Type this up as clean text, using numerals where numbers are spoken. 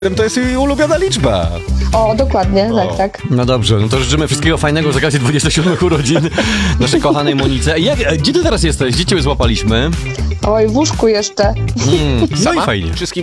To jest jej ulubiona liczba. O, dokładnie, tak. No dobrze, no to życzymy wszystkiego fajnego z okazji 27 urodzin naszej kochanej Monice. Gdzie ty teraz jesteś? Gdzie ciebie złapaliśmy? Oj, w łóżku jeszcze. No i fajnie. Wszystkim